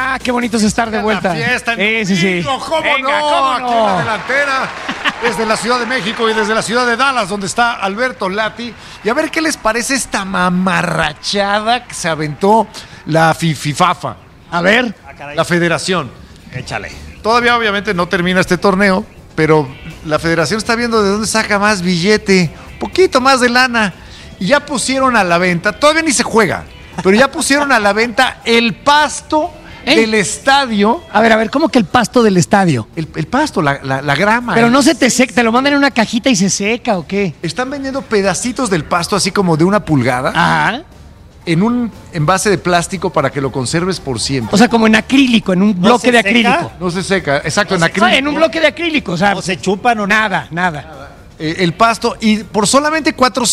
qué bonito es estar de vuelta. La fiesta sí. ¿Cómo Venga, no? ¿cómo Aquí no? en la delantera, desde la Ciudad de México y desde la ciudad de Dallas, donde está Alberto Lati. Y a ver qué les parece esta mamarrachada que se aventó la FIFAFA. A ver. La federación. Échale. Todavía obviamente no termina este torneo, pero la federación está viendo de dónde saca más billete, un poquito más de lana. Y ya pusieron a la venta, todavía ni se juega, pero ya pusieron a la venta el pasto del estadio. A ver, ¿cómo que el pasto del estadio? El pasto, la grama. Pero no se te seca, ¿te lo mandan en una cajita y se seca o qué? Están vendiendo pedacitos del pasto así como de 1 pulgada. Ajá. En un envase de plástico para que lo conserves por siempre. O sea, como en acrílico, en un bloque de acrílico. No se seca, exacto, en O acrílico. sea, en un bloque de acrílico, o sea. No se chupan o nada. El pasto, y por solamente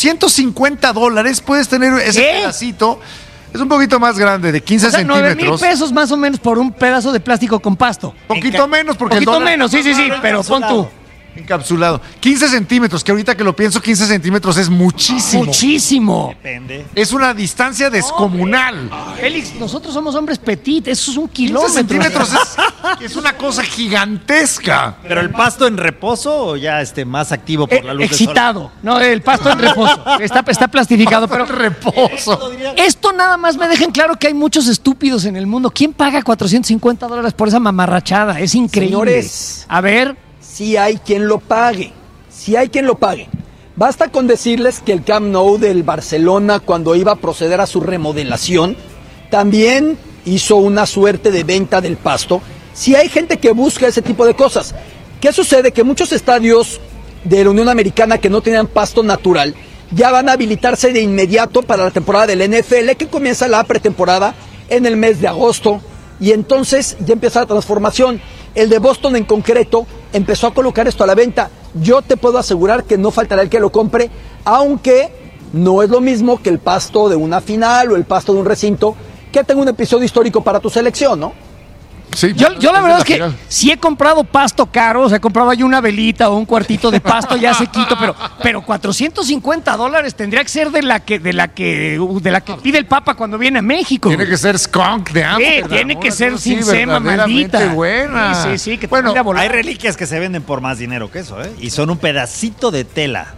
$450 puedes tener ese pedacito. Es un poquito más grande, de 15 centímetros. $9,000 más o menos por un pedazo de plástico con pasto. Poquito menos, porque Poquito el dólar... menos, sí, pero pon tú. Encapsulado. 15 centímetros, que ahorita que lo pienso, 15 centímetros es muchísimo. Muchísimo. Depende. Es una distancia descomunal. Félix, nosotros somos hombres petit, eso es un 15 kilómetro. centímetros es una cosa gigantesca. ¿Pero el pasto en reposo o ya más activo por la luz excitado. del sol? No, el pasto en reposo. Está plastificado, pero... reposo. Esto nada más me dejen claro que hay muchos estúpidos en el mundo. ¿Quién paga $450 por esa mamarrachada? Es increíble. Señores, a ver... Sí hay quien lo pague, Basta con decirles que el Camp Nou del Barcelona, cuando iba a proceder a su remodelación, también hizo una suerte de venta del pasto. Sí hay gente que busca ese tipo de cosas. ¿Qué sucede? Que muchos estadios de la Unión Americana que no tenían pasto natural ya van a habilitarse de inmediato para la temporada del NFL, que comienza la pretemporada en el mes de agosto, y entonces ya empieza la transformación. El de Boston en concreto empezó a colocar esto a la venta. Yo te puedo asegurar que no faltará el que lo compre, aunque no es lo mismo que el pasto de una final o el pasto de un recinto que tenga un episodio histórico para tu selección, ¿no? Sí, yo la verdad es que sí he comprado pasto caro, o sea, he comprado ahí una velita o un cuartito de pasto ya sequito, pero $450 tendría que ser de la que pide el Papa cuando viene a México. Tiene que ser skunk de Amsterdam. Tiene que ser sin sí, sema, maldita. Buena. Sí, que bueno, hay reliquias que se venden por más dinero que eso, ¿eh? Y son un pedacito de tela.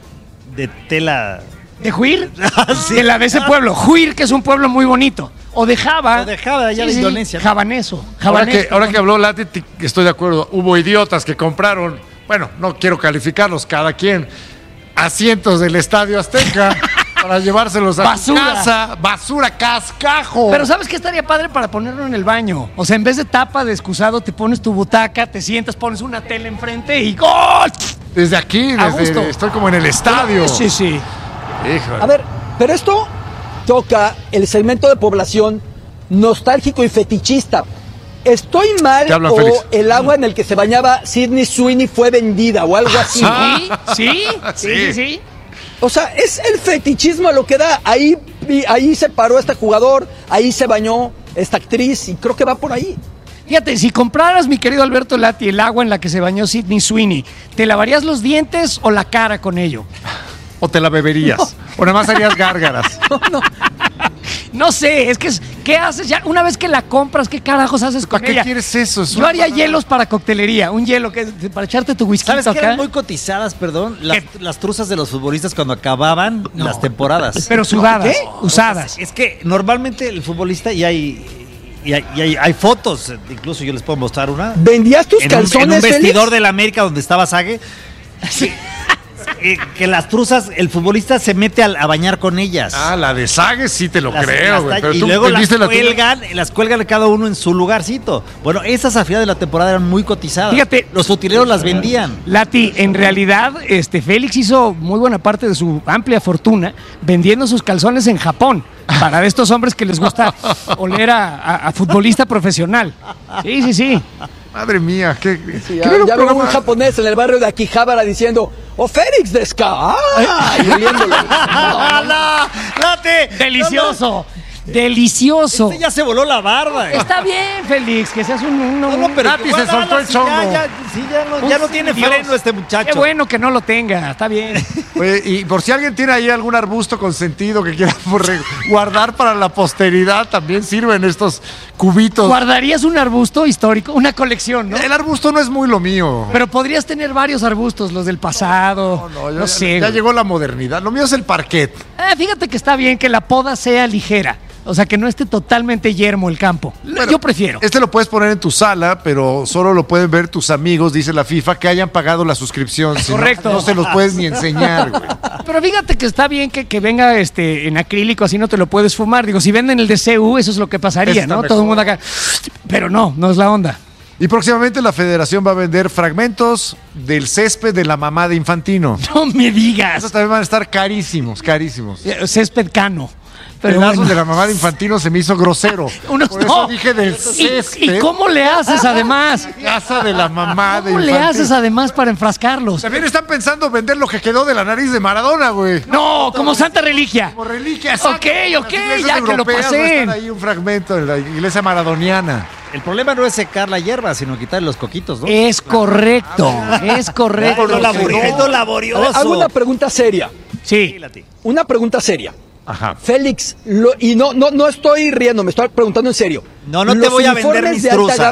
¿De Huir? Sí. De ese pueblo. Huir, que es un pueblo muy bonito. O de Java. allá de Indonesia. Javaneso. Ahora que habló Lati, estoy de acuerdo. Hubo idiotas que compraron, bueno, no quiero calificarlos, cada quien, asientos del Estadio Azteca para llevárselos a su casa. Basura, cascajo. Pero ¿sabes qué estaría padre para ponerlo en el baño? O sea, en vez de tapa de excusado, te pones tu butaca, te sientas, pones una tele enfrente y ¡gol! Desde aquí, estoy como en el estadio. Sí. Híjole. A ver, pero esto toca el segmento de población nostálgico y fetichista. ¿Estoy mal hablan, o Félix? el agua en el que se bañaba Sidney Sweeney fue vendida o algo así? Sí. O sea, es el fetichismo lo que da. Ahí se paró este jugador, ahí se bañó esta actriz y creo que va por ahí. Fíjate, si compraras, mi querido Alberto Lati, el agua en la que se bañó Sidney Sweeney, ¿te lavarías los dientes o la cara con ello? ¿O te la beberías? ¿O nada más harías gárgaras? No sé, ¿qué haces ya? Una vez que la compras, ¿qué carajos haces con ¿Para ella? qué quieres eso? Yo haría hielos para coctelería, un hielo para echarte tu whisky ¿Sabes qué acá. eran muy cotizadas, perdón? Las truzas de los futbolistas cuando acababan las temporadas. Pero sudadas, ¿Qué? usadas. Es que normalmente el futbolista y hay fotos, incluso yo les puedo mostrar una. ¿Vendías tus en calzones, un vestidor Félix? del América donde estaba Sague. Que las truzas, el futbolista se mete a bañar con ellas. Ah, la de Sague sí te lo creo, güey. Pero y tú luego las vendiste la tuya. cuelgan cada uno en su lugarcito. Bueno, esas a final de la temporada eran muy cotizadas. Fíjate, los utileros las vendían. Lati, en realidad, Félix hizo muy buena parte de su amplia fortuna vendiendo sus calzones en Japón. Para estos hombres que les gusta oler a futbolista profesional. Sí. Madre mía, qué Ya veo un japonés en el barrio de Akihabara diciendo, ¡Oh, Félix Desca! Y oliéndolo. ¡Late! ¡Delicioso! ¡Delicioso! Ya se voló la barba. Está bien, Félix, que seas un pero Lati se soltó el chongo. Sí, ya no tiene Dios. freno este muchacho. Qué bueno que no lo tenga, está bien. Oye, y por si alguien tiene ahí algún arbusto consentido que quiera guardar para la posteridad, también sirven estos cubitos. ¿Guardarías un arbusto histórico? Una colección, ¿no? El arbusto no es muy lo mío. Pero podrías tener varios arbustos, los del pasado. No sé. Ya güey. llegó la modernidad. Lo mío es el parquet. Fíjate que está bien que la poda sea ligera. O sea, que no esté totalmente yermo el campo. Bueno, Yo prefiero. Este lo puedes poner en tu sala, pero solo lo pueden ver tus amigos, dice la FIFA, que hayan pagado la suscripción. Si no, Correcto. No se los puedes ni enseñar, güey. Pero fíjate que está bien que venga en acrílico, así no te lo puedes fumar. Digo, si venden el de CU, eso es lo que pasaría, Está ¿no? mejor. Todo el mundo acá. Pero no es la onda. Y próximamente la federación va a vender fragmentos del césped de la mamá de Infantino. No me digas. Esos también van a estar carísimos, carísimos. Césped cano. Pero Pedazos bueno. de la mamá de Infantino se me hizo grosero. Unos Por no. eso dije del césped. ¿Y cómo le haces además? Casa de la mamá de ¿Cómo Infantino. le haces además para enfrascarlos? También están pensando vender lo que quedó de la nariz de Maradona, güey. No, como santa reliquia. Como reliquia. Ok, exacto. ok, Las iglesias ya que lo europeas va a pasen. estar ahí un fragmento de la iglesia maradoniana. El problema no es secar la hierba, sino quitarle los coquitos, ¿no? Es correcto, es correcto. Es laborioso. A ver, hago una pregunta seria. Sí. Una pregunta seria. Ajá. Félix, y no estoy riendo, me estoy preguntando en serio. No te voy a vender mis truzas.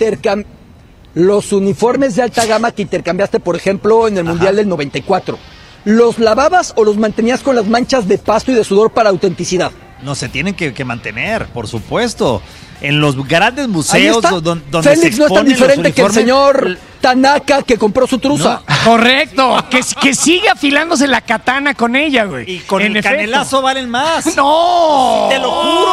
Los uniformes de alta gama que intercambiaste, por ejemplo, en el Mundial del 94, ¿los lavabas o los mantenías con las manchas de pasto y de sudor para autenticidad? No, se tienen que mantener, por supuesto. En los grandes Ahí museos está. donde Félix se no es tan exponen los diferente que el uniformes, señor Tanaka que compró su truza. Correcto, que sigue afilándose la katana con ella, güey. Y con En el efecto. canelazo valen más. ¡No! Te lo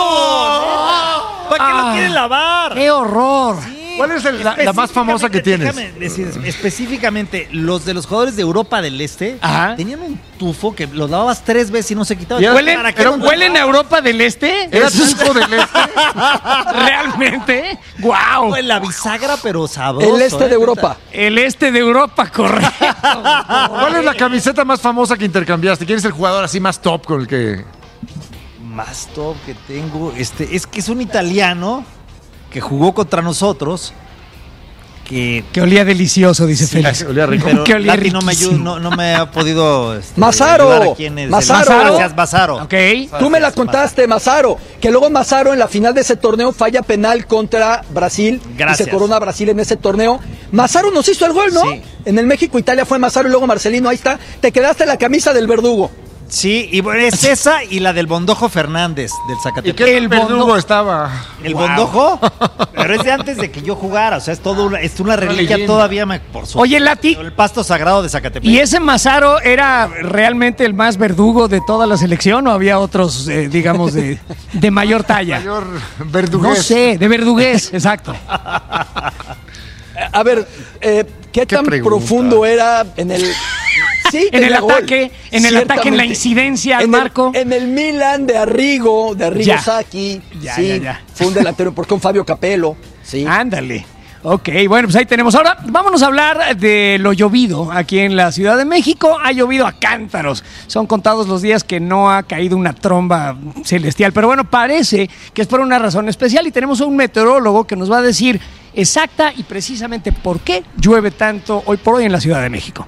juro. ¿Para qué lo quieren lavar? ¡Qué horror! ¿Cuál es la más famosa que tienes? Déjame decir, específicamente, los de los jugadores de Europa del Este Ajá. tenían un tufo que los lavabas 3 veces y no se quitaba. ¿Huelen, ¿Para qué pero los ¿huelen a lavabas? Europa del Este? ¿Era Eso es- tipo del este? ¿Realmente? ¡Guau! Pues la bisagra, pero sabroso. El este de Europa. El este de Europa, correcto. ¿Cuál es la camiseta más famosa que intercambiaste? ¿Quién es el jugador así más top con el que...? Más top que tengo, es que es un italiano que jugó contra nosotros. Que Que olía delicioso, dice Félix. olía rico. pero Que olía Lati no me, riquísimo. no me ha podido Massaro. ayudar a quién es el- Massaro. Gracias, Massaro. Ok. Tú me la contaste, Massaro, que luego Massaro en la final de ese torneo falla penal contra Brasil Gracias. y se corona Brasil en ese torneo. Massaro nos hizo el gol, ¿no? Sí. En el México-Italia fue Massaro y luego Marcelino, ahí está. Te quedaste la camisa del verdugo. Sí, y bueno, es esa y la del Bondojo Fernández, del ¿Y Zacatepec. qué El verdugo bondo- estaba? ¿El Bondojo? Pero es de antes de que yo jugara, o sea, es una reliquia leyenda. todavía, por supuesto. Oye, Lati, El pasto sagrado de Zacatepec. ¿y ese Massaro era realmente el más verdugo de toda la selección o había otros, digamos, de mayor talla? Mayor verdugués. No sé, de verdugués, exacto. A ver, ¿qué tan pregunta? profundo era en el... Sí, En el tenía gol, ataque, en el ataque, en la ciertamente. incidencia al En el- marco. En el Milan de Arrigo Ya. Sacchi. Ya, Sí, ya. fue un delantero, porque con Fabio Capello. Sí. Ándale. Ok, bueno, pues ahí tenemos. Ahora vámonos a hablar de lo llovido aquí en la Ciudad de México. Ha llovido a cántaros. Son contados los días que no ha caído una tromba celestial. Pero bueno, parece que es por una razón especial y tenemos a un meteorólogo que nos va a decir exacta y precisamente por qué llueve tanto hoy por hoy en la Ciudad de México.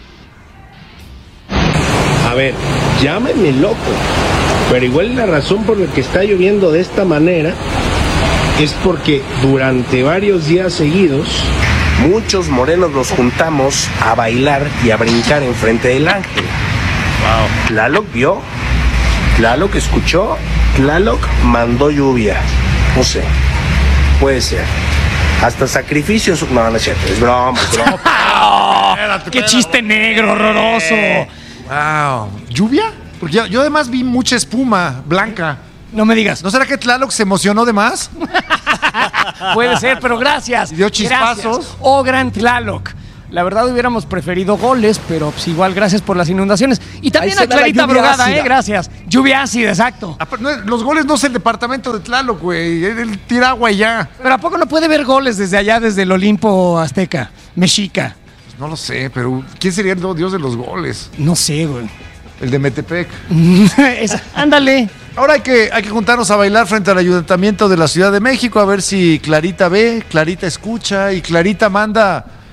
A ver, llámenme loco, pero igual la razón por la que está lloviendo de esta manera es porque durante varios días seguidos muchos morenos nos juntamos a bailar y a brincar enfrente del ángel. Tlaloc vio, Tlaloc escuchó, Tlaloc mandó lluvia. No sé, puede ser. Hasta sacrificios. No, no es cierto, es broma, es broma. ¡Qué chiste negro, horroroso! Wow. ¿Lluvia? Porque yo además vi mucha espuma blanca. No me digas. ¿No será que Tlaloc se emocionó de más? Puede ser, pero gracias. Dio chispazos. Gracias. Oh, gran Tlaloc. La verdad hubiéramos preferido goles, pero pues igual gracias por las inundaciones. Y también Ahí a se da la Clarita lluvia Brugada, ácida. gracias. Lluvia ácida, exacto. Los goles no es el departamento de Tlaloc, güey. Él tira agua y ya. Pero ¿a poco no puede ver goles desde allá, desde el Olimpo Azteca, Mexica? Pues no lo sé, pero ¿quién sería el dios de los goles? No sé, güey. El de Metepec. Ándale. Ahora hay que juntarnos a bailar frente al Ayuntamiento de la Ciudad de México a ver si Clarita ve, Clarita escucha y Clarita manda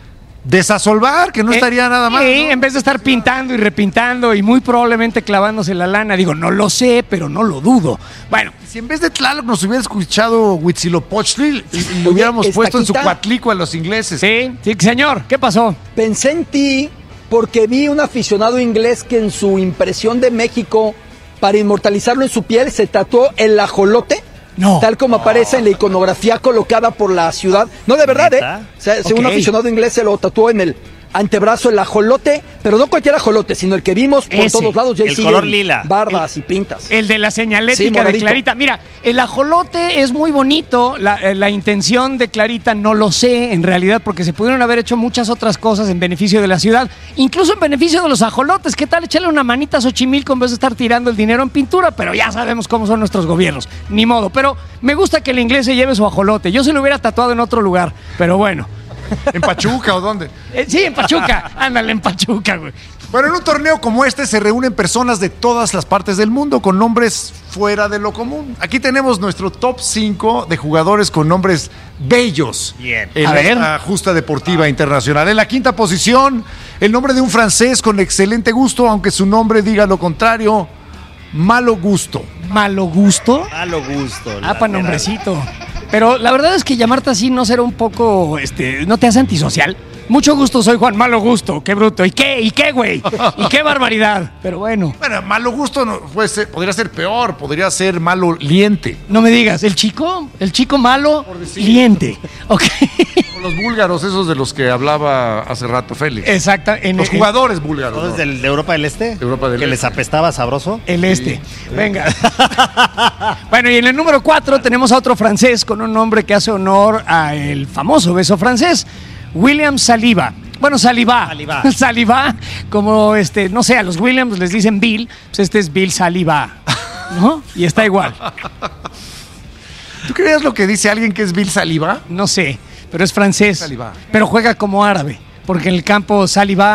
desasolvar, que no estaría nada mal. Sí, ¿no? en vez de estar pintando y repintando y muy probablemente clavándose la lana. Digo, no lo sé, pero no lo dudo. Bueno, Si en vez de Tlaloc nos hubiera escuchado Huitzilopochtli y lo Oye, hubiéramos puesto en su Estaquita. cuatlico a los ingleses. sí, señor, ¿qué pasó? Pensé en ti porque vi un aficionado inglés que en su impresión de México, para inmortalizarlo en su piel, se tatuó el ajolote. No. Tal como aparece en la iconografía colocada por la ciudad. No, de verdad, ¿Neta? ¿eh? O sea, un Ok. aficionado inglés se lo tatuó en el antebrazo el ajolote, pero no cualquier ajolote, sino el que vimos por Ese. todos lados. Ya El siguen color lila. barbas y pintas. El de la Sí, señalética de moradito. Clarita. Mira, el ajolote es muy bonito. La intención de Clarita no lo sé, en realidad, porque se pudieron haber hecho muchas otras cosas en beneficio de la ciudad, incluso en beneficio de los ajolotes. ¿Qué tal echarle una manita a Xochimilco en vez de estar tirando el dinero en pintura? Pero ya sabemos cómo son nuestros gobiernos. Ni modo. Pero me gusta que el inglés se lleve su ajolote. Yo se lo hubiera tatuado en otro lugar, pero bueno. ¿En Pachuca o dónde? Sí, en Pachuca. Ándale, en Pachuca, güey. Bueno, en un torneo como este se reúnen personas de todas las partes del mundo con nombres fuera de lo común. Aquí tenemos nuestro top 5 de jugadores con nombres bellos Bien. en A ver. esta justa deportiva internacional. En la quinta posición, el nombre de un francés con excelente gusto, aunque su nombre diga lo contrario, malo gusto. Malo gusto. Malo gusto. Ah, lateral. pa' nombrecito. Pero la verdad es que llamarte así no será un poco, ¿no te hace antisocial? Mucho gusto, soy Juan, malo gusto, qué bruto. ¿Y qué, güey? ¿Y qué barbaridad? Pero bueno, Bueno, malo gusto no, podría ser peor, podría ser malo liente. no me digas, el chico malo, liente. Ok. Como los búlgaros, esos de los que hablaba hace rato Félix. Exacto. Los jugadores búlgaros. ¿Todos ¿no? de Europa del Este? Europa del ¿Que Este. les apestaba sabroso? El este. Venga. Bueno, y en el número 4 tenemos a otro francés con un nombre que hace honor a el famoso beso francés, William Saliba. Bueno, Saliba. Saliba. Saliba, como no sé, a los Williams les dicen Bill, pues este es Bill Saliba, ¿no? Y está igual. ¿Tú creías lo que dice alguien que es Bill Saliba? No sé, pero es francés. Saliba. Pero juega como árabe. Porque en el campo sal y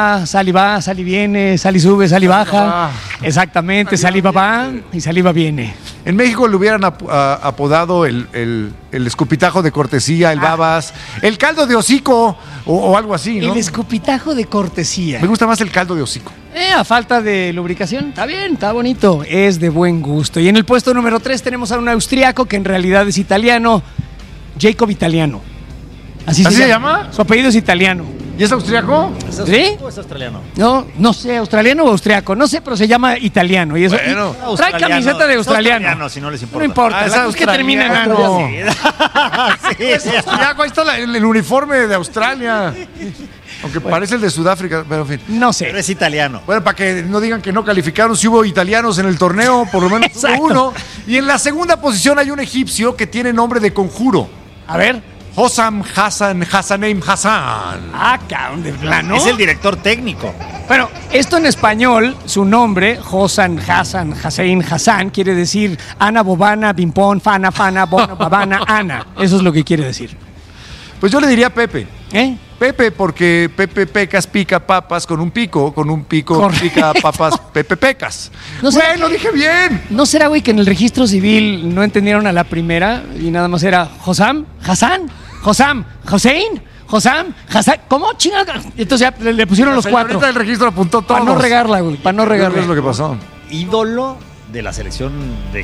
viene, sal y sube, sal y baja. va. Exactamente, saliva va y saliva viene. En México le hubieran apodado el escupitajo de cortesía, el babas, el caldo de hocico o algo así, ¿no? El escupitajo de cortesía. Me gusta más el caldo de hocico. A falta de lubricación, está bien, está bonito, es de buen gusto. Y en el puesto número 3 tenemos a un austriaco que en realidad es italiano, Jacob Italiano. ¿Así se llama? Su apellido es italiano. ¿Y es austriaco? ¿Sí? ¿O es australiano? No sé, australiano o austriaco, no sé, pero se llama italiano. Y eso, Bueno. y trae camiseta de Es australiano. si no les importa. No importa, Ah, es la cosa es que termina en ano. australiano. Sí. Es austriaco, ahí está el uniforme de Australia. Aunque parece el de Sudáfrica, pero en fin. No sé. Pero es italiano. Bueno, para que no digan que no calificaron, si hubo italianos en el torneo, por lo menos hubo Exacto. uno. Y en la segunda posición hay un egipcio que tiene nombre de conjuro. A ver. Hossam Hassaneim Hassan. Cabrón, de plano. Es el director técnico. Bueno, esto en español, su nombre, Hossan, Hassan, Hussein, Hassan, quiere decir Ana, Bobana, Bimpón, Fana, Bono, Babana, Ana. Eso es lo que quiere decir. Pues yo le diría Pepe. ¿Eh? Pepe, porque Pepe Pecas pica papas con un pico Correcto. pica papas Pepe Pecas. No sé. Bueno, dije bien. ¿No será, güey, que en el registro civil no entendieron a la primera y nada más era Hossam, Hassan, Hossam, Hossein, Hossam, Hassan? ¿Cómo chingada? Entonces ya le pusieron los cuatro. Ahorita el registro apuntó todo. Para no regarla, güey, para no regarla. Es lo que pasó. Ídolo de la selección de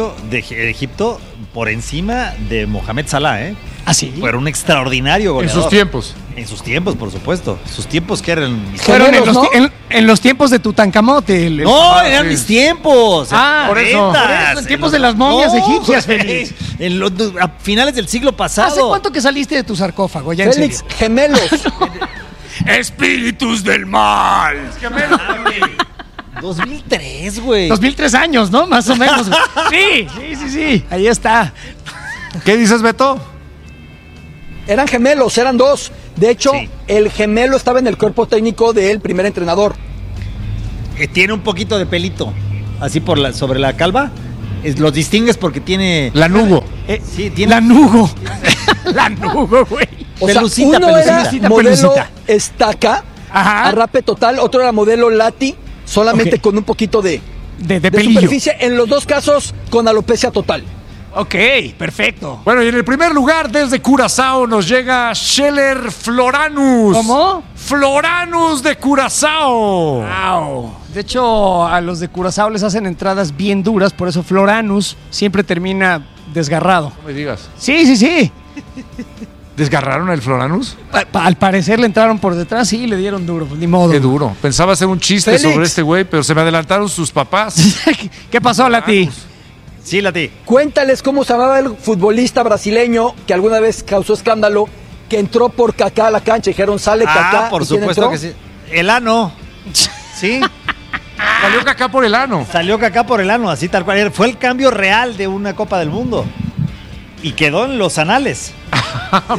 Egipto por encima de Mohamed Salah, ¿eh? ¿Ah, sí? Fuera un extraordinario En goleador. sus tiempos. En sus tiempos, por supuesto. Sus tiempos que eran... Fueron Gemelos, en los tiempos de Tutankamote. No, eran sí. mis tiempos. por eso. Por eso, en tiempos de las momias egipcias, Félix. A finales del siglo pasado. ¿Hace cuánto que saliste de tu sarcófago? Ya en Félix, serio. gemelos. Espíritus del mal. 2003, güey. 2003 años, ¿no? Más o menos. Sí. Ahí está. ¿Qué dices, Beto? Eran gemelos, eran dos. De hecho, Sí. el gemelo estaba en el cuerpo técnico del primer entrenador. Tiene un poquito de pelito. Así sobre la calva. Los distingues porque tiene... Lanugo. Sí, tiene... Lanugo. Lanugo, güey. O sea, Pelucita, uno era pelucita, modelo pelucita. estaca, Ajá. arrape total, otro era modelo lati, solamente Ok. con un poquito de De pelillo. superficie. En los dos casos, con alopecia total. Ok, perfecto. Bueno, y en el primer lugar, desde Curazao, nos llega Scheller Floranus. ¿Cómo? Floranus de Curazao. Wow. De hecho, a los de Curazao les hacen entradas bien duras, por eso Floranus siempre termina desgarrado. No me digas. Sí. ¿Desgarraron al Floranus? Al parecer le entraron por detrás y le dieron duro, pues ni modo. Qué duro. Pensaba hacer un chiste Félix. sobre este güey, pero se me adelantaron sus papás. ¿Qué pasó, Lati? Sí, Lati. Cuéntales cómo se llamaba el futbolista brasileño que alguna vez causó escándalo, que entró por Kaká a la cancha. Dijeron, sale Kaká. Por ¿Y quién supuesto entró? que sí. El ano. Sí. Salió Kaká por el ano. Salió Kaká por el ano, así tal cual. Fue el cambio real de una Copa del Mundo. Y quedó en los anales. Wow,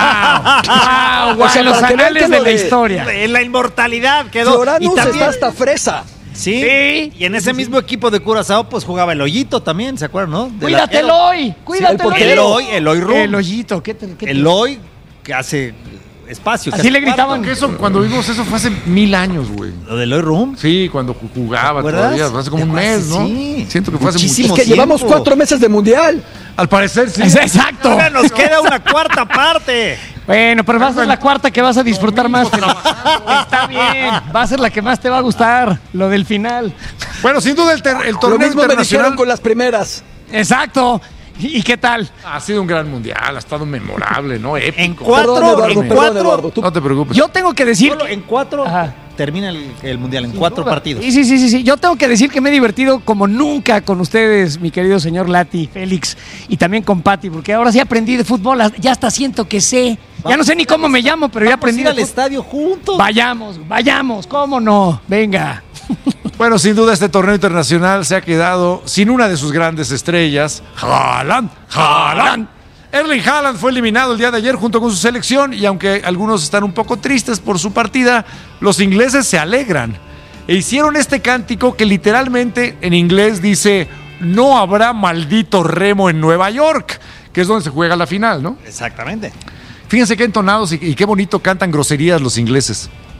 O sea, los para que vean anales que de lo la de- historia. En la inmortalidad quedó. Floranus Y también, está hasta fresa. sí, Sí. y en ese mismo equipo de Curazao, pues jugaba el Hoyito también, ¿se acuerdan, no? Cuídate, Del Eloy. Cuídate, el portero. Eloy Rum. El hoyito. ¿Qué te- Eloy, que hace espacio. que Así hace le gritaban. Porque eso, cuando vimos eso fue hace 1000 años, güey. cuarto. Lo de Eloy Rum. Sí, cuando jugaba ¿Te acuerdas? todavía, hace como un ¿Te mes, acuerdas? ¿no? Sí. Siento que fue hace Muchísimo. muchísimo. Es que llevamos tiempo. 4 meses de mundial. Al parecer sí. Exacto. Ahora nos queda una cuarta parte. Bueno, pero va a ser la cuarta que vas a disfrutar más. Está bien. Va a ser la que más te va a gustar. Lo del final. Bueno, sin duda el Lo torneo mismo me dijeron internacional con las primeras. Exacto. ¿Y qué tal? ha sido un gran mundial, ha estado memorable, ¿no? Épico. En cuatro, Perdón, Eduardo, en perdón, cuatro. Eduardo. Tú- No te preocupes. Yo tengo que decir. Solo en cuatro Ajá. termina el mundial, en 4 partidos. Sí. Yo tengo que decir que me he divertido como nunca con ustedes, mi querido señor Lati, Félix, y también con Pati, porque ahora sí aprendí de fútbol, ya hasta siento que sé. Ya no sé ni cómo me llamo, pero ya Vamos a aprendí ir de al fútbol. estadio juntos. Vayamos, ¿cómo no? Venga. Bueno, sin duda este torneo internacional se ha quedado sin una de sus grandes estrellas, Haaland. Erling Haaland fue eliminado el día de ayer junto con su selección y aunque algunos están un poco tristes por su partida, los ingleses se alegran e hicieron este cántico que literalmente en inglés dice no habrá maldito remo en Nueva York, que es donde se juega la final, ¿no? Exactamente. Fíjense qué entonados y qué bonito cantan groserías los ingleses.